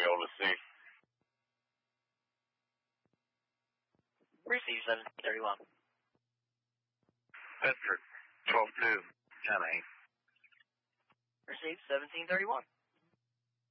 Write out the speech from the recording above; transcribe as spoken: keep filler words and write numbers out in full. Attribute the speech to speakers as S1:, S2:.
S1: Neola C.
S2: Receive seventeen thirty-one.
S1: Bedford, twelve two, ten eight.
S2: Receive seventeen thirty-one.